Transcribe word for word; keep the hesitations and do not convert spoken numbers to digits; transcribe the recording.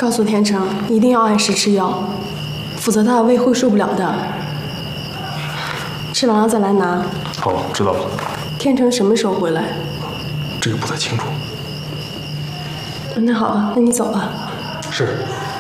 告诉天成一定要按时吃药，否则他的胃会受不了的。吃完了再来拿。 好，知道了。 天成什么时候回来？ 这个不太清楚。 那好，那你走吧。 是。